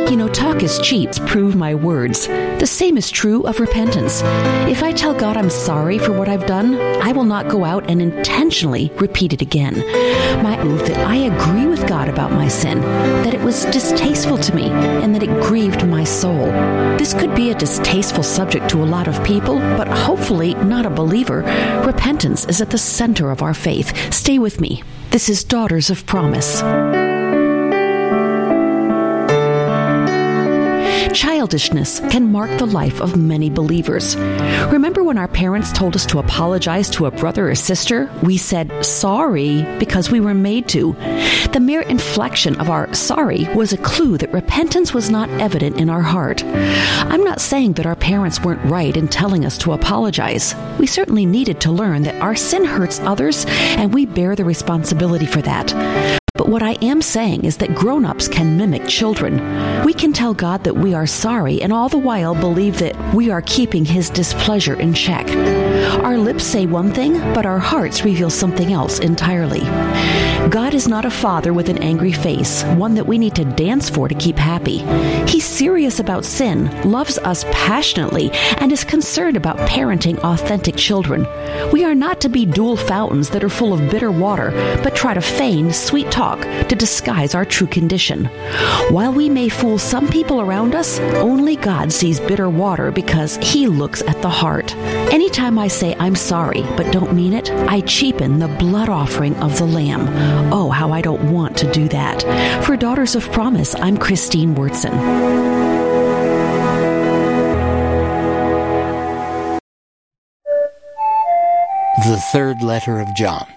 Talk is cheap. Prove my words. The same is true of repentance. If I tell God I'm sorry for what I've done, I will not go out and intentionally repeat it again. My oath that I agree with God about my sin, that it was distasteful to me, and that it grieved my soul. This could be a distasteful subject to a lot of people, but hopefully not a believer. Repentance is at the center of our faith. Stay with me. This is Daughters of Promise. Childishness can mark the life of many believers. Remember when our parents told us to apologize to a brother or sister? We said sorry because we were made to. The mere inflection of our sorry was a clue that repentance was not evident in our heart. I'm not saying that our parents weren't right in telling us to apologize. We certainly needed to learn that our sin hurts others and we bear the responsibility for that. But what I am saying is that grown-ups can mimic children. We can tell God that we are sorry and all the while believe that we are keeping His displeasure in check. Our lips say one thing, but our hearts reveal something else entirely. God is not a father with an angry face, one that we need to dance for to keep happy. He's serious about sin, loves us passionately, and is concerned about parenting authentic children. We are not to be dual fountains that are full of bitter water, but try to feign sweet talk to disguise our true condition. While we may fool some people around us, only God sees bitter water because He looks at the heart. Anytime I say I'm sorry but don't mean it, I cheapen the blood offering of the Lamb. Oh, how I don't want to do that. For Daughters of Promise, I'm Christine Wurtson. The third letter of John.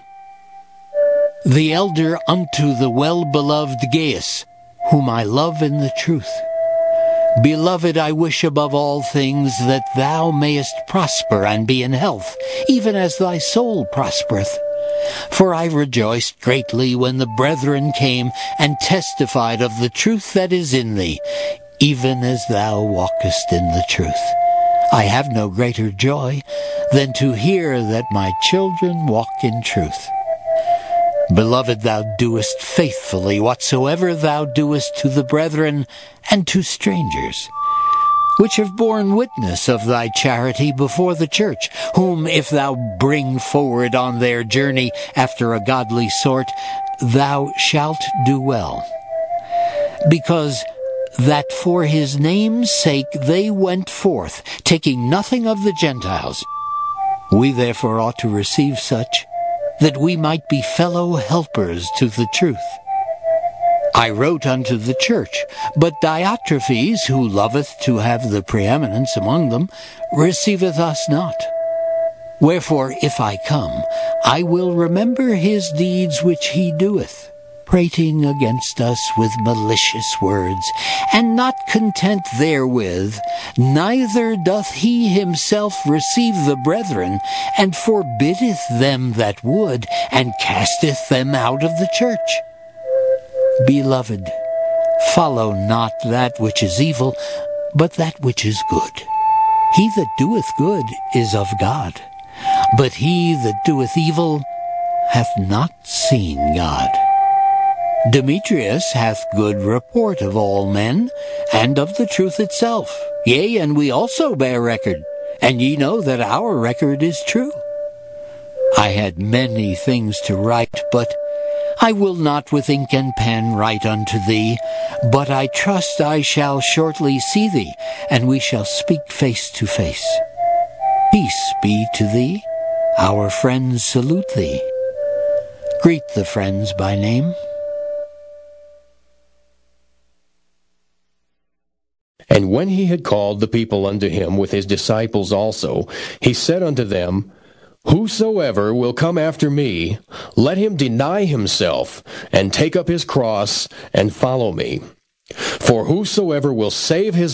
The elder unto the well-beloved Gaius, whom I love in the truth. Beloved, I wish above all things that thou mayest prosper and be in health, even as thy soul prospereth. For I rejoiced greatly when the brethren came and testified of the truth that is in thee, even as thou walkest in the truth. I have no greater joy than to hear that my children walk in truth. Beloved, thou doest faithfully whatsoever thou doest to the brethren and to strangers, which have borne witness of thy charity before the church, whom if thou bring forward on their journey after a godly sort, thou shalt do well. Because that for his name's sake they went forth, taking nothing of the Gentiles. We therefore ought to receive such, that we might be fellow helpers to the truth. I wrote unto the church, but Diotrephes, who loveth to have the preeminence among them, receiveth us not. Wherefore, if I come, I will remember his deeds which he doeth, prating against us with malicious words, and not content therewith, neither doth he himself receive the brethren, and forbiddeth them that would, and casteth them out of the church. Beloved, follow not that which is evil, but that which is good. He that doeth good is of God, but he that doeth evil hath not seen God. Demetrius hath good report of all men, and of the truth itself. Yea, and we also bear record, and ye know that our record is true. I had many things to write, but I will not with ink and pen write unto thee, but I trust I shall shortly see thee, and we shall speak face to face. Peace be to thee. Our friends salute thee. Greet the friends by name. And when he had called the people unto him with his disciples also, he said unto them, Whosoever will come after me, let him deny himself, and take up his cross, and follow me. For whosoever will save his